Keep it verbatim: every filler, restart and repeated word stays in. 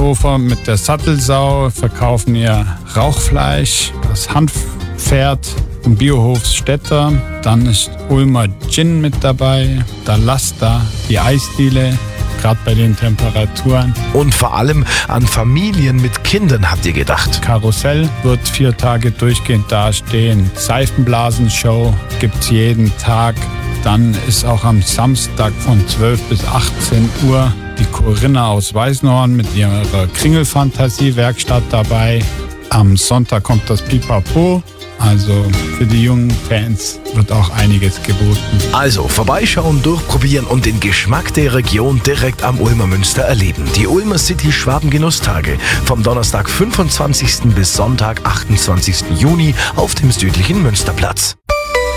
Eishofer mit der Sattelsau verkaufen ihr Rauchfleisch, das Hanfpferd im Biohof Stetter. Dann ist Ulmer Gin mit dabei, der Laster, die Eisdiele, gerade bei den Temperaturen. Und vor allem an Familien mit Kindern habt ihr gedacht. Karussell wird vier Tage durchgehend dastehen. Seifenblasenshow gibt's jeden Tag. Dann ist auch am Samstag von zwölf bis achtzehn Uhr die Corinna aus Weißenhorn mit ihrer Kringelfantasie-Werkstatt dabei. Am Sonntag kommt das Pipapo. Also für die jungen Fans wird auch einiges geboten. Also vorbeischauen, durchprobieren und den Geschmack der Region direkt am Ulmer Münster erleben. Die Ulmer City Schwabengenusstage vom Donnerstag fünfundzwanzigsten bis Sonntag achtundzwanzigsten Juni auf dem südlichen Münsterplatz.